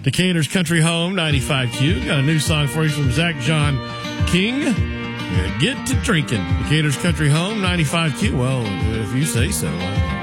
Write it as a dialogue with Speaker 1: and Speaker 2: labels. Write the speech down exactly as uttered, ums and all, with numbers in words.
Speaker 1: Decatur's Country Home, ninety-five Q. Got a new song for you from Zach John King. Get to drinking. Decatur's Country Home, ninety-five Q. Well, if you say so.